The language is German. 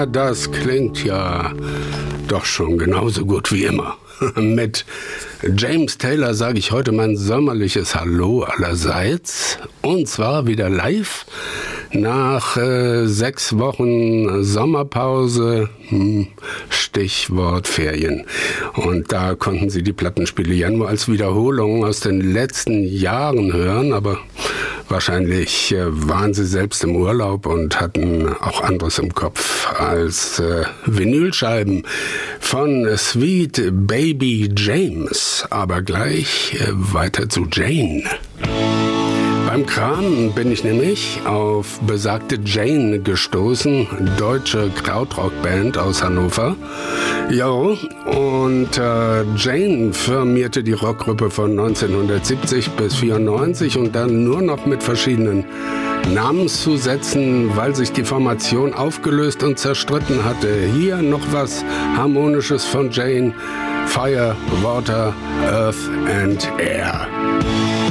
Na, das klingt ja doch schon genauso gut wie immer. Mit James Taylor sage ich heute mein sommerliches Hallo allerseits. Und zwar wieder live nach 6 Wochen Sommerpause, Stichwort Ferien. Und da konnten Sie die Plattenspiele ja nur als Wiederholung aus den letzten Jahren hören, aber wahrscheinlich waren Sie selbst im Urlaub und hatten auch anderes im Kopf als Vinylscheiben von Sweet Baby James. Aber gleich weiter zu Jane. Beim Kram bin ich nämlich auf besagte Jane gestoßen, deutsche Krautrock-Band aus Hannover. Jo, und Jane firmierte die Rockgruppe von 1970 bis 1994 und dann nur noch mit verschiedenen Namenszusätzen, weil sich die Formation aufgelöst und zerstritten hatte. Hier noch was Harmonisches von Jane: Fire, Water, Earth and Air.